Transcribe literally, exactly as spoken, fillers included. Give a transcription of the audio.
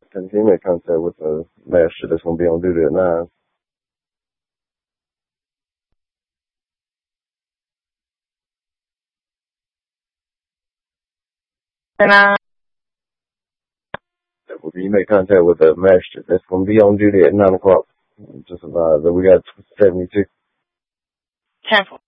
ten teammate contact with the master that's going to be on duty at nine. And I. If you make contact with the master that's going to be on duty at nine o'clock, just about, we got seventy-two. ten four.